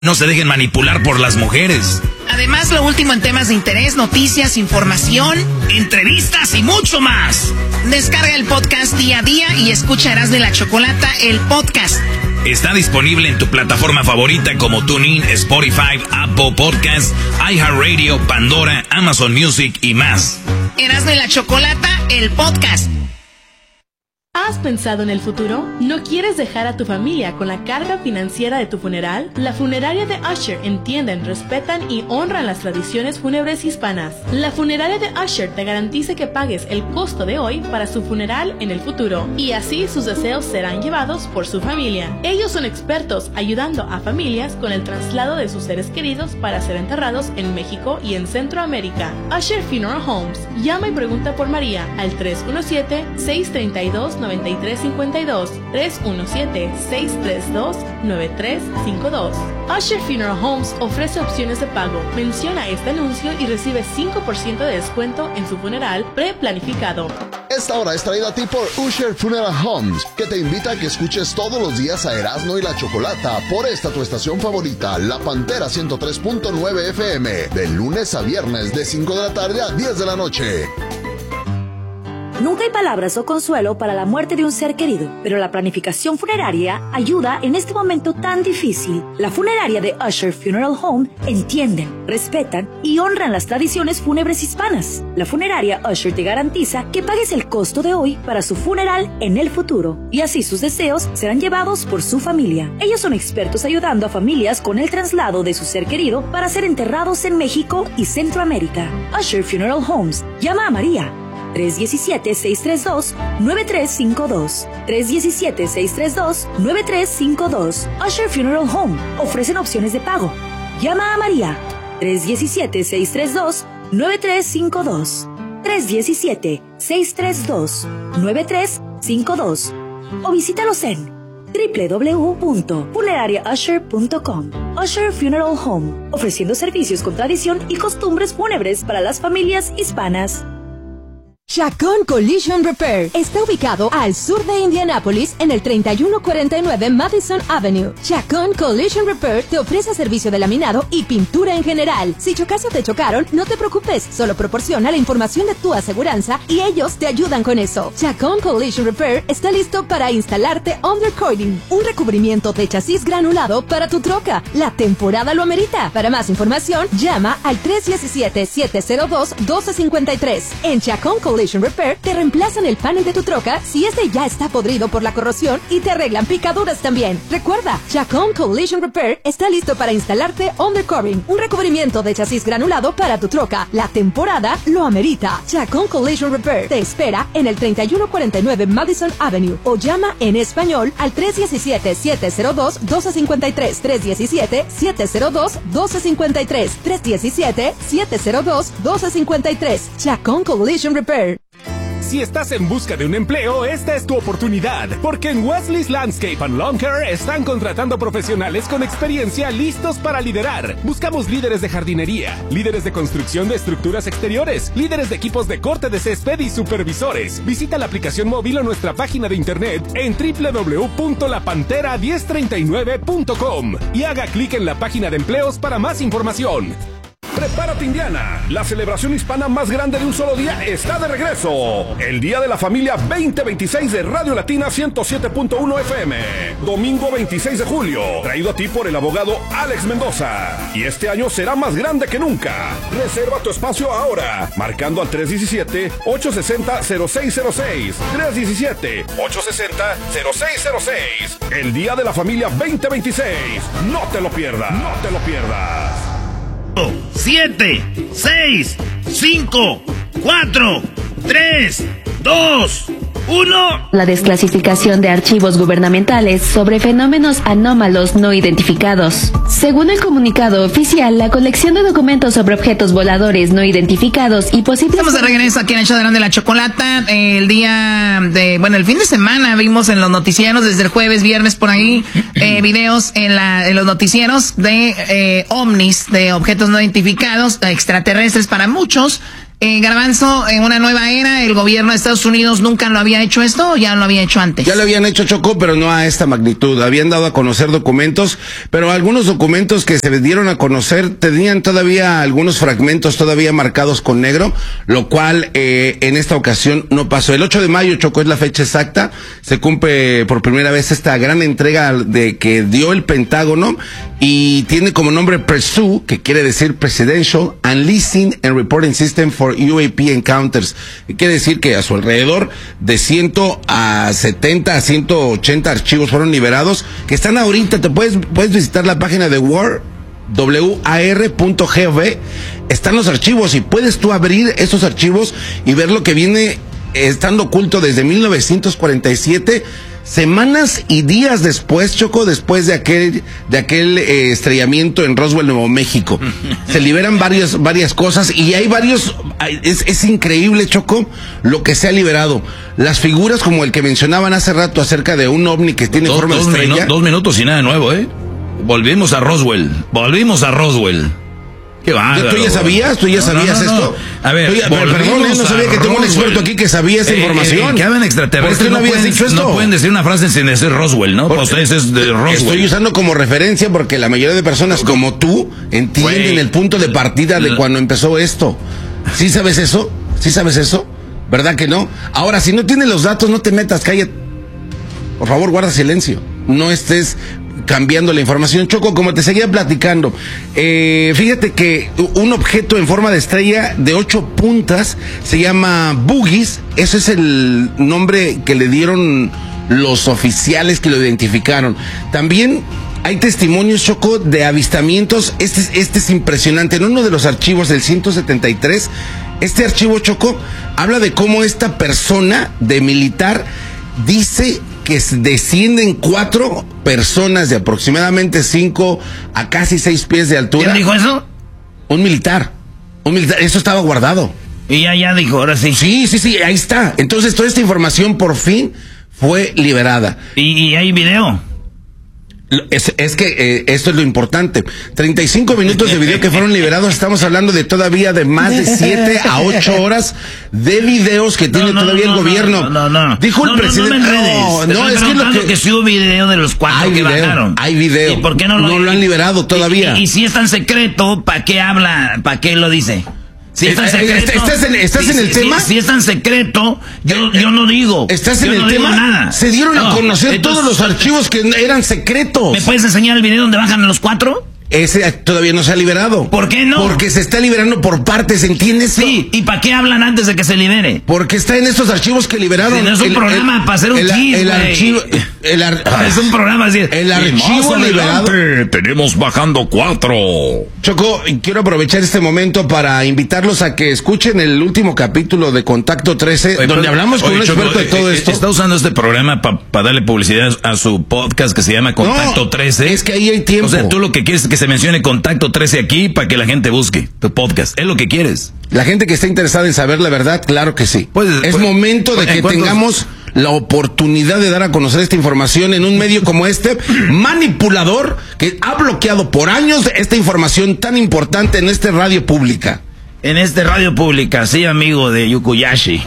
No se dejen manipular por las mujeres. Además, lo último en temas de interés, noticias, información, entrevistas y mucho más. Descarga el podcast día a día y escucharás de la Chocolata, el podcast. Está disponible en tu plataforma favorita como TuneIn, Spotify, Apple Podcasts, iHeartRadio, Pandora, Amazon Music y más. Erasmo y la Chocolata, el podcast. ¿Has pensado en el futuro? ¿No quieres dejar a tu familia con la carga financiera de tu funeral? La funeraria de Usher entienden, respetan y honran las tradiciones fúnebres hispanas. La funeraria de Usher te garantiza que pagues el costo de hoy para su funeral en el futuro, y así sus deseos serán llevados por su familia. Ellos son expertos ayudando a familias con el traslado de sus seres queridos para ser enterrados en México y en Centroamérica. Usher Funeral Homes. Llama y pregunta por María al 317-632-9352, 317-632-9352. Usher Funeral Homes ofrece opciones de pago. Menciona este anuncio y recibe 5% de descuento en su funeral preplanificado. Esta hora es traída a ti por Usher Funeral Homes, que te invita a que escuches todos los días a Erasmo y la Chocolata por esta tu estación favorita, La Pantera 103.9 FM, de lunes a viernes de 5 de la tarde a 10 de la noche. Nunca hay palabras o consuelo para la muerte de un ser querido, pero la planificación funeraria ayuda en este momento tan difícil. La funeraria de Usher Funeral Home entienden, respetan y honran las tradiciones fúnebres hispanas. La funeraria Usher te garantiza que pagues el costo de hoy para su funeral en el futuro, y así sus deseos serán llevados por su familia. Ellos son expertos ayudando a familias con el traslado de su ser querido para ser enterrados en México y Centroamérica. Usher Funeral Homes. Llama a María 317-632-9352. 317-632-9352. Usher Funeral Home. Ofrecen opciones de pago. Llama a María 317-632-9352. 317-632-9352. O visítalos en www.funerariausher.com. Usher Funeral Home, ofreciendo servicios con tradición y costumbres fúnebres para las familias hispanas. Chacón Collision Repair está ubicado al sur de Indianápolis en el 3149 Madison Avenue. Chacón Collision Repair te ofrece servicio de laminado y pintura en general. Si chocas o te chocaron, no te preocupes, solo proporciona la información de tu aseguranza y ellos te ayudan con eso. Chacón Collision Repair está listo para instalarte undercoating, un recubrimiento de chasis granulado para tu troca. La temporada lo amerita. Para más información, llama al 317-702-1253. En Chacón Collision Repair te reemplazan el panel de tu troca si este ya está podrido por la corrosión y te arreglan picaduras también. Recuerda, Chacón Collision Repair está listo para instalarte undercoating, un recubrimiento de chasis granulado para tu troca. La temporada lo amerita. Chacón Collision Repair te espera en el 3149 Madison Avenue o llama en español al 317-702-1253. 317-702-1253. 317-702-1253. Chacón Collision Repair. Si estás en busca de un empleo, esta es tu oportunidad, porque en Wesley's Landscape and Lawn Care están contratando profesionales con experiencia listos para liderar. Buscamos líderes de jardinería, líderes de construcción de estructuras exteriores, líderes de equipos de corte de césped y supervisores. Visita la aplicación móvil o nuestra página de internet en www.lapantera1039.com y haga clic en la página de empleos para más información. Prepárate, Indiana. La celebración hispana más grande de un solo día está de regreso. El Día de la Familia 2026 de Radio Latina 107.1 FM. Domingo 26 de julio. Traído a ti por el abogado Alex Mendoza. Y este año será más grande que nunca. Reserva tu espacio ahora. Marcando al 317-860-0606. 317-860-0606. El Día de la Familia 2026. No te lo pierdas. No te lo pierdas. 7, 6, 5, 4, 3, 2, 1. La desclasificación de archivos gubernamentales sobre fenómenos anómalos no identificados. Según el comunicado oficial, la colección de documentos sobre objetos voladores no identificados y posibles... Estamos de regreso aquí en el show de la Chocolata. El fin de semana vimos en los noticieros, desde el jueves, viernes por ahí, videos en los noticieros de ovnis, de objetos no identificados, extraterrestres para muchos. Garbanzo, en una nueva era, ¿el gobierno de Estados Unidos nunca lo había hecho esto o ya lo había hecho antes? Ya lo habían hecho, Choco, pero no a esta magnitud. Habían dado a conocer documentos, pero algunos documentos que se dieron a conocer tenían todavía algunos fragmentos todavía marcados con negro, lo cual en esta ocasión no pasó. El 8 de mayo, Choco, es la fecha exacta. Se cumple por primera vez esta gran entrega de que dio el Pentágono y tiene como nombre PRSU, que quiere decir Presidential Unleashing and Reporting System for UAP Encounters. Quiere decir que a su alrededor de 170 a 180 archivos fueron liberados, que están ahorita. Te puedes visitar la página de WAR.gov. Están los archivos y puedes tú abrir esos archivos y ver lo que viene estando oculto desde 1947. Semanas y días después, Choco, después de aquel estrellamiento en Roswell, Nuevo México. Se liberan varias cosas y hay varios, es increíble, Choco, lo que se ha liberado. Las figuras como el que mencionaban hace rato acerca de un ovni que tiene forma de estrella. 2 minutos y nada nuevo, Volvimos a Roswell. Qué bárbaro. ¿Tú ya sabías? Esto? A ver, perdón, yo no sabía que tengo un experto aquí que sabía esa información. Que hablan extraterrestres. ¿Por qué no habías dicho esto? No pueden decir una frase sin decir Roswell, ¿no? Para ustedes es de Roswell. Estoy usando como referencia porque la mayoría de personas como tú entienden el punto de partida de cuando empezó esto. ¿Sí sabes eso? ¿Verdad que no? Ahora, si no tienes los datos, no te metas, cállate. Por favor, guarda silencio. No estés cambiando la información. Choco, como te seguía platicando, fíjate que un objeto en forma de estrella de 8 puntas se llama Boogies. Ese es el nombre que le dieron los oficiales que lo identificaron. También hay testimonios, Choco, de avistamientos. Este es impresionante. En uno de los archivos del 173, este archivo, Choco, habla de cómo esta persona de militar dice que descienden 4 personas de aproximadamente 5 a casi 6 pies de altura. ¿Quién dijo eso? Un militar. Eso estaba guardado. Y ya dijo, ahora sí. Sí, ahí está. Entonces toda esta información por fin fue liberada. ¿Y hay video? Es que esto es lo importante. 35 minutos de video que fueron liberados. Estamos hablando de todavía de más de 7 a 8 horas de videos que tiene todavía el gobierno. No. Dijo el presidente. No, es que sí hubo video de los 4 que bajaron. Hay video. ¿Y por qué no lo han liberado todavía? Y si es tan secreto, ¿para qué habla? ¿Para qué lo dice? Si es tan secreto, ¿Estás en el tema? Si es tan secreto, yo no digo. ¿Estás en el tema? Nada. Se dieron a conocer todos los archivos que eran secretos. ¿Me puedes enseñar el video donde bajan los 4? Ese todavía no se ha liberado. ¿Por qué no? Porque se está liberando por partes, ¿entiendes? Sí, ¿y para qué hablan antes de que se libere? Porque está en estos archivos que liberaron. Si no es un programa para hacer un el archivo. Es un programa así. El archivo liberado. Tenemos bajando 4. Choco, quiero aprovechar este momento para invitarlos a que escuchen el último capítulo de Contacto 13, donde hablamos con un experto de todo esto. Está usando este programa para darle publicidad a su podcast que se llama Contacto 13. Es que ahí hay tiempo. O sea, tú lo que quieres es que se mencione Contacto 13 aquí para que la gente busque tu podcast. Es lo que quieres. La gente que está interesada en saber la verdad, claro que sí. Es momento de que tengamos la oportunidad de dar a conocer esta información en un medio como este, manipulador, que ha bloqueado por años esta información tan importante en esta radio pública. En esta radio pública, sí, amigo de Yukuyashi.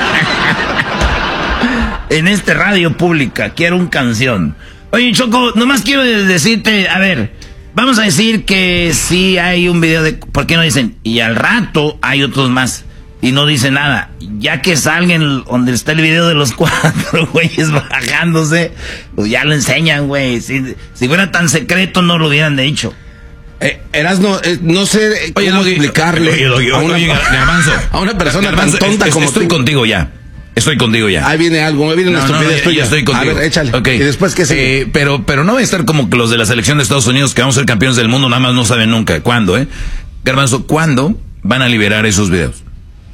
En esta radio pública, quiero una canción. Oye, Choco, nomás quiero decirte, a ver, vamos a decir que sí hay un video de... ¿Por qué no dicen? Y al rato hay otros más. Y no dice nada. Ya que salgan donde está el video de los 4 güeyes bajándose, pues ya lo enseñan, güey. Si fuera tan secreto, no lo hubieran dicho. Erasno, no sé cómo explicarle a una persona tan tonta como tú. Estoy contigo ya. Ahí viene algo, me viene una estupidez tuya. Estoy contigo. A ver, échale. Okay. ¿Y después qué sigue? Pero no voy a estar como que los de la selección de Estados Unidos que vamos a ser campeones del mundo, nada más no saben nunca. ¿Cuándo, Garbanzo, ¿cuándo van a liberar esos videos?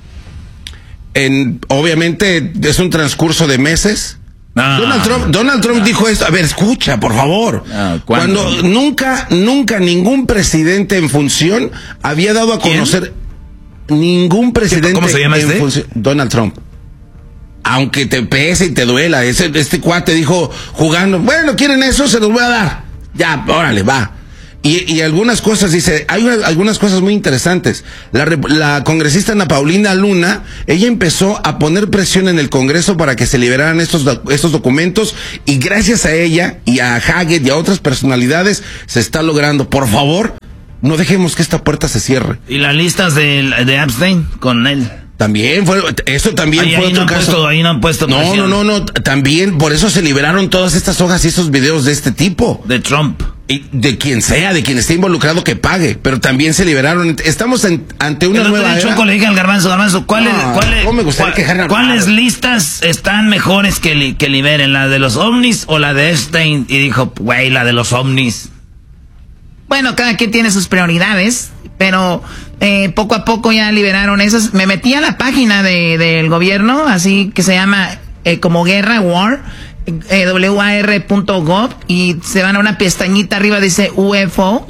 Obviamente es un transcurso de meses. Donald Trump dijo esto. A ver, escucha, por favor. Cuando nunca ningún presidente en función había dado a conocer. Ningún presidente. ¿Cómo se llama función. Donald Trump. Aunque te pese y te duela, este cuate dijo jugando, bueno, ¿quieren eso? Se los voy a dar. Ya, órale, va. Y algunas cosas, dice, hay algunas cosas muy interesantes. La congresista Ana Paulina Luna, ella empezó a poner presión en el Congreso para que se liberaran estos documentos, y gracias a ella y a Hackett y a otras personalidades se está logrando. Por favor, no dejemos que esta puerta se cierre. Y las listas de Epstein con él. También fue ahí otro caso. Ahí no han puesto presión. No, también por eso se liberaron todas estas hojas y esos videos de este tipo. De Trump. Y de quien sea, de quien esté involucrado que pague, pero también se liberaron. Estamos ante una nueva era. Choco le dije al Garbanzo, ¿cuáles listas están mejores que liberen? ¿La de los ovnis o la de Epstein? Y dijo, güey, la de los ovnis. Bueno, cada quien tiene sus prioridades, pero poco a poco ya liberaron esas. Me metí a la página del gobierno, así que se llama como Guerra, War, war.gov, y se van a una pestañita arriba, dice UFO,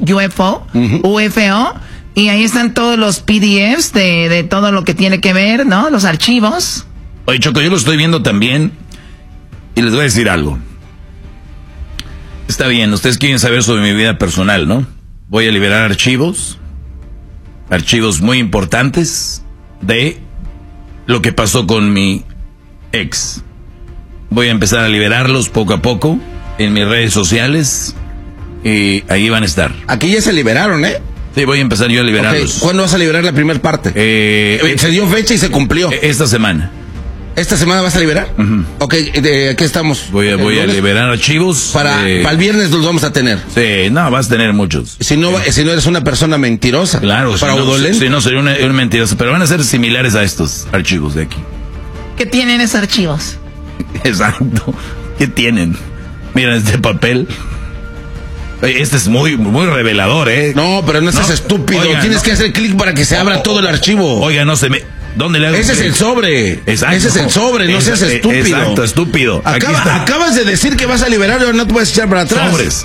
y ahí están todos los PDFs de todo lo que tiene que ver, ¿no? Los archivos. Oye, Choco, yo lo estoy viendo también, y les voy a decir algo. Está bien, ustedes quieren saber sobre mi vida personal, ¿no? Voy a liberar archivos muy importantes de lo que pasó con mi ex. Voy a empezar a liberarlos poco a poco en mis redes sociales, y ahí van a estar. Aquí ya se liberaron, ¿eh? Sí, voy a empezar yo a liberarlos. Okay. ¿Cuándo vas a liberar la primera parte? Se dio fecha y se cumplió. Esta semana. ¿Esta semana vas a liberar? Uh-huh. Ok, aquí estamos. Voy a liberar archivos. Para el viernes los vamos a tener. Sí, no, vas a tener muchos. Si no eres una persona mentirosa. Claro. Fraudulenta. Si no, sería una mentirosa. Pero van a ser similares a estos archivos de aquí. ¿Qué tienen esos archivos? Exacto. ¿Qué tienen? Mira este papel. Este es muy, muy revelador, ¿eh? No, pero no seas estúpido. Oiga, tienes que hacer clic para que se abra todo el archivo. Oiga, no se me... ¿Dónde le hago? Ese es el sobre. Exacto. Ese es el sobre, no seas estúpido. Exacto, estúpido. Acabas de decir que vas a liberar y no te puedes echar para atrás. Sobres.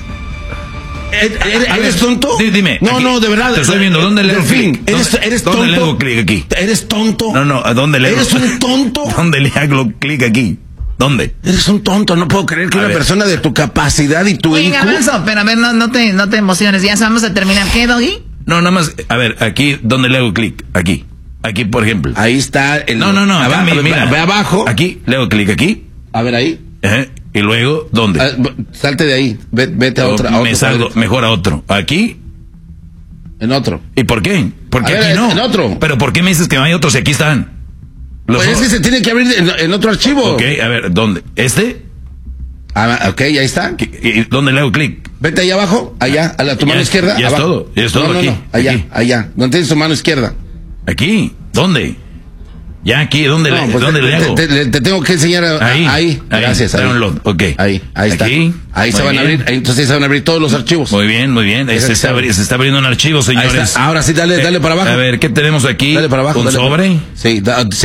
¿Eres tonto? Dime. No, de verdad. Te estoy viendo. ¿Dónde le hago clic? ¿Eres tonto? ¿Dónde le hago clic aquí? ¿Eres tonto? No, ¿a dónde le hago? ¿Eres un tonto? ¿Dónde le hago clic aquí? ¿Dónde? Eres un tonto, no puedo creer que una persona de tu capacidad y tu IQ... Garbanzo, pero a ver, no te emociones, ya vamos a terminar. ¿Qué, Doggy? No, nada más, a ver, aquí, ¿dónde le hago clic? Aquí, por ejemplo. Ahí está el... No, acá, mira. Ve abajo. Aquí, le hago clic aquí. A ver, ahí. Y luego, ¿dónde? Salte de ahí, vete a otra. Me salgo mejor a otro. Aquí. En otro. ¿Y por qué? Porque aquí no. En otro. Pero ¿por qué me dices que no hay otros si aquí están? Pues es que se tiene que abrir en otro archivo. Ok, a ver, ¿dónde? ¿Este? Ok, ahí está. ¿Y dónde le hago clic? Vete ahí abajo, allá, a tu mano izquierda. Ya abajo. Es todo, aquí. Allá. ¿Dónde tienes tu mano izquierda? Aquí. ¿Dónde? Ya aquí, ¿dónde le hago? Te tengo que enseñar ahí. Gracias. Download, ok. Ahí está. Ahí se van a abrir, entonces se van a abrir todos los archivos. Muy bien. Se está abriendo un archivo, señores. Ahora sí, dale para abajo. A ver, ¿qué tenemos aquí? Dale para abajo. ¿Un sobre? Sí,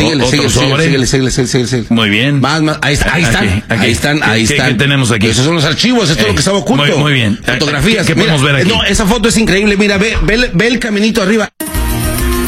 síguele. Muy bien. Más, ahí están. ¿Qué tenemos aquí? Esos son los archivos, esto es lo que estaba oculto. Muy bien. Fotografías. ¿Qué podemos ver aquí? No, esa foto es increíble, mira, ve el caminito arriba.